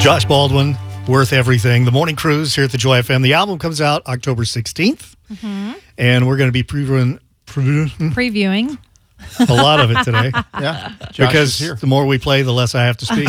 Josh Baldwin, Worth Everything. The Morning Cruise here at the Joy FM. The album comes out October 16th, and we're going to be previewing a lot of it today. Yeah, Josh because is here. the more we play, the less I have to speak.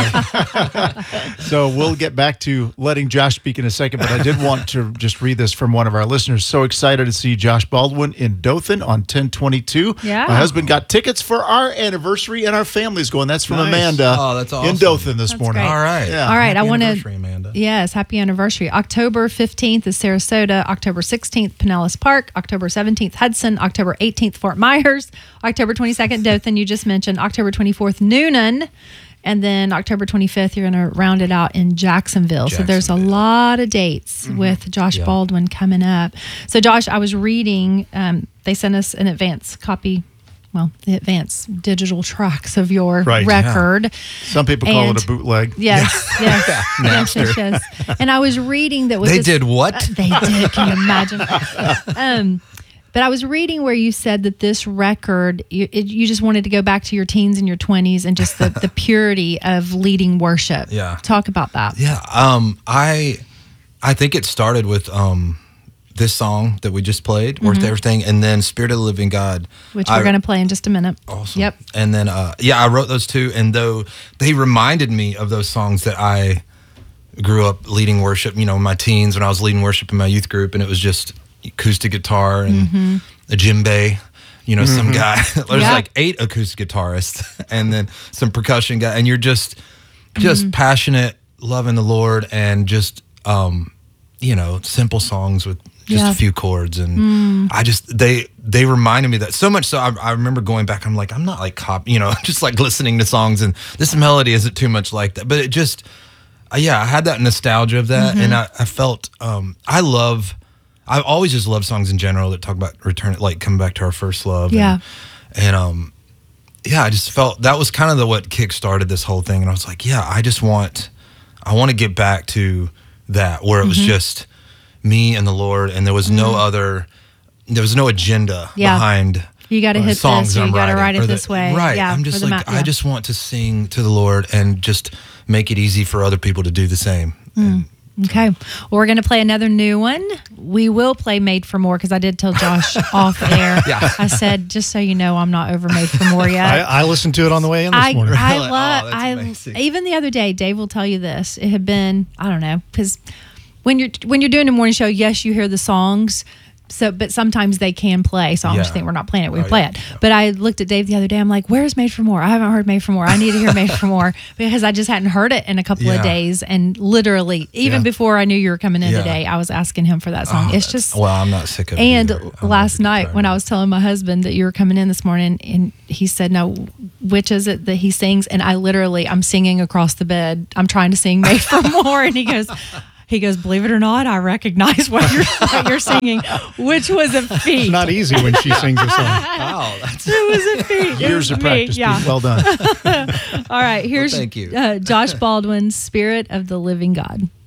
So we'll get back to letting Josh speak in a second, but I did want to just read this from one of our listeners. So excited to see Josh Baldwin in Dothan on 10/22. Yeah. My husband got tickets for our anniversary, and our family's going. That's from Nice. Amanda. Oh, that's awesome. In Dothan this That's morning. great. All right. Yeah. All right, I Happy want anniversary, to. Amanda. Yes, happy anniversary. October 15th is Sarasota. October 16th, Pinellas Park. October 17th, Hudson. October 18th, Fort Myers. October 22nd, Dothan, you just mentioned. October 24th, Noonan. And then October 25th, you're going to round it out in Jacksonville. So there's a lot of dates with Josh Baldwin coming up. So, Josh, I was reading, they sent us an advance copy. Well, the advanced digital tracks of your Right, record. Some people call And- it a bootleg. Yes, yes, yes. And I was reading that was They did what? They did. Can you imagine? But I was reading where you said that this record, you just wanted to go back to your teens and your 20s and just the purity of leading worship. Yeah. Talk about that. Yeah. I think it started with this song that we just played, Worth Everything, and then Spirit of the Living God. Which we're going to play in just a minute. Awesome. Yep. And then, I wrote those two, and though they reminded me of those songs that I grew up leading worship, in my teens when I was leading worship in my youth group, and it was just acoustic guitar and a djembe, some guy. There's Yeah. like 8 acoustic guitarists and then some percussion guy, and you're just passionate, loving the Lord, and just simple songs with just Yeah. a few chords, and I just they reminded me that so much so I remember going back. I'm like, I'm not like just like listening to songs, and this melody isn't too much like that, but it just I had that nostalgia of that, and I felt I've always just loved songs in general that talk about return, like coming back to our first love. Yeah. And I just felt that was kind of what kick-started this whole thing. And I was like, I want to get back to that where it was just me and the Lord, and there was no agenda behind You got to hit songs this, that or you I'm got to write writing, it this way. Right. Yeah, I'm just for the like, yeah. I just want to sing to the Lord and just make it easy for other people to do the same. And Okay. Well, we're going to play another new one. We will play Made for More because I did tell Josh off air. Yeah. I said, just so you know, I'm not over Made for More yet. I listened to it on the way in this morning. I Really? love. Oh, that's amazing. Even the other day, Dave will tell you this. It had been, I don't know, because when you're doing a morning show, yes, you hear the songs. So, but sometimes they can play songs. Yeah. You think we're not playing it, we Oh, play yeah. it. But I looked at Dave the other day. I'm like, "Where's Made for More? I haven't heard Made for More. I need to hear Made for More because I just hadn't heard it in a couple of Yeah. days." And literally, even before I knew you were coming in Yeah. today, I was asking him for that song. It's just well, I'm not sick of it. and either. I'm last not night tired when of I it. was telling my husband that you were coming in this morning, and he said, "No, which is it that he sings?" And I'm singing across the bed. I'm trying to sing Made for More, and he goes, "Believe it or not, I recognize what you're singing," which was a feat. It's not easy when she sings a song. Wow, that's It was a feat. It Years was of me. practice. Yeah. Pete. Well done. All right. Here's thank you. Josh Baldwin's "Spirit of the Living God."